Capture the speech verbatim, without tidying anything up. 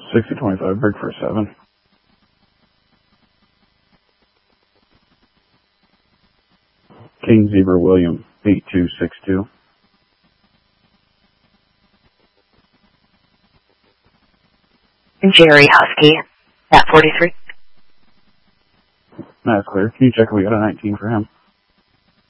sixty twenty-five, break for a seven. King Zebra William, eight two six two. Jerry Husky, at forty-three. That's clear. Can you check if we got a nineteen for him?